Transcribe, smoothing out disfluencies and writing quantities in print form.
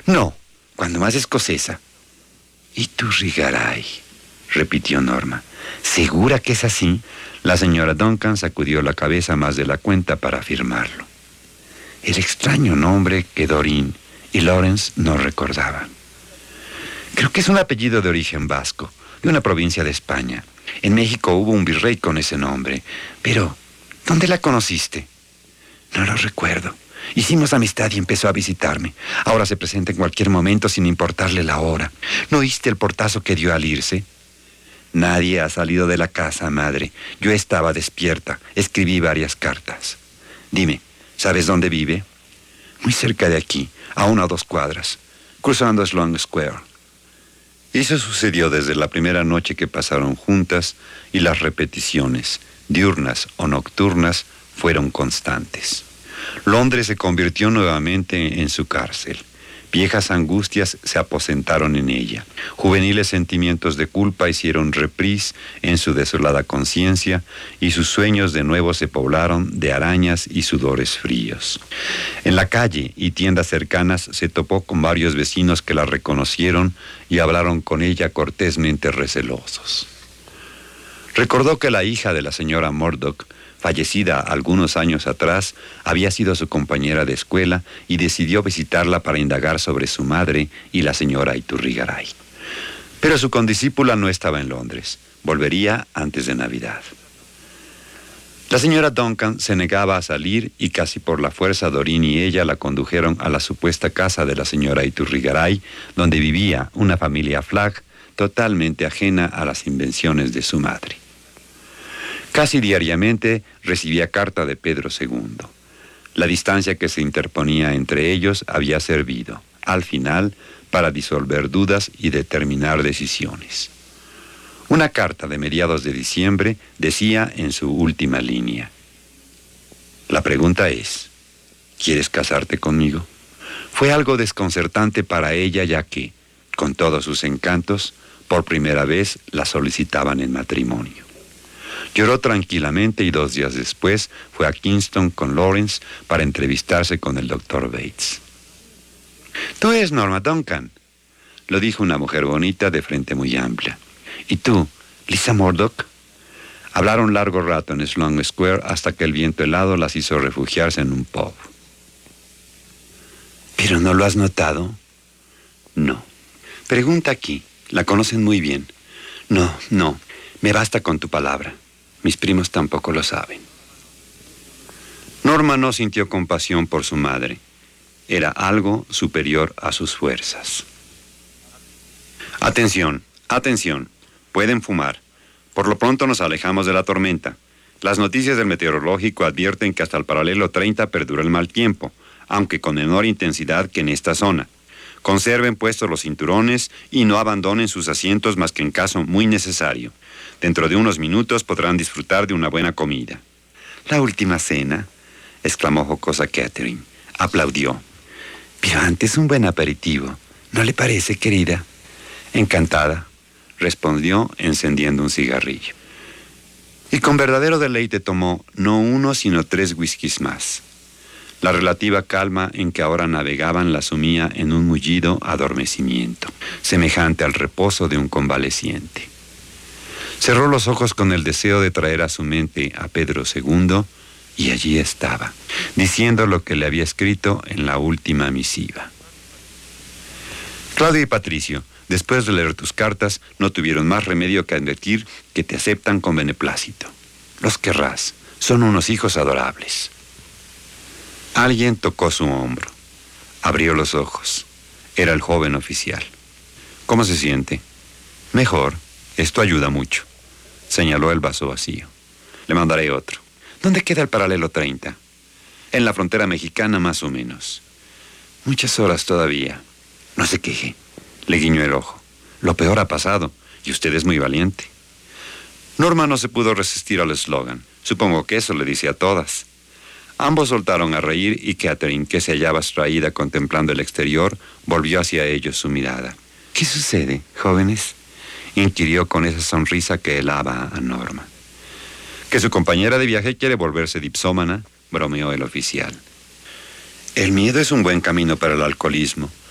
No, cuando más escocesa. Iturrigaray, repitió Norma. ¿Segura que es así? La señora Duncan sacudió la cabeza más de la cuenta para afirmarlo. El extraño nombre que Doreen y Lawrence no recordaban. Creo que es un apellido de origen vasco, de una provincia de España. En México hubo un virrey con ese nombre. Pero, ¿dónde la conociste? No lo recuerdo. Hicimos amistad y empezó a visitarme. Ahora se presenta en cualquier momento sin importarle la hora. ¿No oíste el portazo que dio al irse? Nadie ha salido de la casa, madre. Yo estaba despierta. Escribí varias cartas. Dime, ¿sabes dónde vive? Muy cerca de aquí, a 1 o 2 cuadras, cruzando Sloane Square. Eso sucedió desde la primera noche que pasaron juntas y las repeticiones, diurnas o nocturnas, fueron constantes. Londres se convirtió nuevamente en su cárcel. Viejas angustias se aposentaron en ella. Juveniles sentimientos de culpa hicieron reprise en su desolada conciencia y sus sueños de nuevo se poblaron de arañas y sudores fríos. En la calle y tiendas cercanas se topó con varios vecinos que la reconocieron y hablaron con ella cortésmente recelosos. Recordó que la hija de la señora Murdoch, fallecida algunos años atrás, había sido su compañera de escuela y decidió visitarla para indagar sobre su madre y la señora Iturrigaray. Pero su condiscípula no estaba en Londres. Volvería antes de Navidad. La señora Duncan se negaba a salir y casi por la fuerza Doreen y ella la condujeron a la supuesta casa de la señora Iturrigaray, donde vivía una familia Flagg totalmente ajena a las invenciones de su madre. Casi diariamente recibía carta de Pedro II. La distancia que se interponía entre ellos había servido, al final, para disolver dudas y determinar decisiones. Una carta de mediados de diciembre decía en su última línea: la pregunta es, ¿quieres casarte conmigo? Fue algo desconcertante para ella, ya que, con todos sus encantos, por primera vez la solicitaban en matrimonio. Lloró tranquilamente y 2 días después fue a Kingston con Lawrence para entrevistarse con el doctor Bates. «Tú eres Norma Duncan», lo dijo una mujer bonita de frente muy amplia. «¿Y tú, Lisa Murdoch?» Hablaron largo rato en Sloane Square hasta que el viento helado las hizo refugiarse en un pub. «¿Pero no lo has notado?» «No. Pregunta aquí. La conocen muy bien». No. Me basta con tu palabra. Mis primos tampoco lo saben». Norma no sintió compasión por su madre. Era algo superior a sus fuerzas. «Atención. Pueden fumar. Por lo pronto nos alejamos de la tormenta. Las noticias del meteorológico advierten que hasta el paralelo 30 perdura el mal tiempo, aunque con menor intensidad que en esta zona. Conserven puestos los cinturones y no abandonen sus asientos más que en caso muy necesario. Dentro de unos minutos podrán disfrutar de una buena comida». «La última cena», exclamó jocosa Catherine. Aplaudió. «Pero antes un buen aperitivo. ¿No le parece, querida?» «Encantada», respondió encendiendo un cigarrillo. Y con verdadero deleite tomó no 1 sino 3 whiskies más. La relativa calma en que ahora navegaban la sumía en un mullido adormecimiento, semejante al reposo de un convaleciente. Cerró los ojos con el deseo de traer a su mente a Pedro II, y allí estaba, diciendo lo que le había escrito en la última misiva. «Claudia y Patricio, después de leer tus cartas, no tuvieron más remedio que advertir que te aceptan con beneplácito. Los querrás, son unos hijos adorables». Alguien tocó su hombro. Abrió los ojos. Era el joven oficial. «¿Cómo se siente?» «Mejor. Esto ayuda mucho», señaló el vaso vacío. «Le mandaré otro». «¿Dónde queda el paralelo 30?» «En la frontera mexicana, más o menos». «Muchas horas todavía». «No se queje», le guiñó el ojo. «Lo peor ha pasado, y usted es muy valiente». Norma no se pudo resistir al eslogan. Supongo que eso le dice a todas. Ambos soltaron a reír y Catherine, que se hallaba abstraída contemplando el exterior, volvió hacia ellos su mirada. «¿Qué sucede, jóvenes?», inquirió con esa sonrisa que helaba a Norma. «Que su compañera de viaje quiere volverse dipsómana», bromeó el oficial. «El miedo es un buen camino para el alcoholismo»,